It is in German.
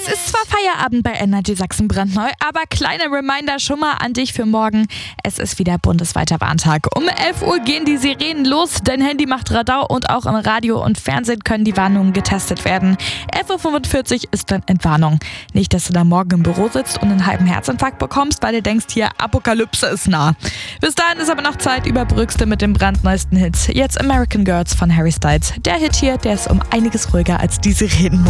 Es ist zwar Feierabend bei Energy Sachsen brandneu, aber kleiner Reminder schon mal an dich für morgen. Es ist wieder bundesweiter Warntag. Um 11 Uhr gehen die Sirenen los, dein Handy macht Radar und auch im Radio und Fernsehen können die Warnungen getestet werden. 11.45 Uhr ist dann Entwarnung. Nicht, dass du da morgen im Büro sitzt und einen halben Herzinfarkt bekommst, weil du denkst, hier Apokalypse ist nah. Bis dahin ist aber noch Zeit, überbrückst du mit den brandneuesten Hits. Jetzt American Girls von Harry Styles. Der Hit hier, der ist um einiges ruhiger als die Sirenen.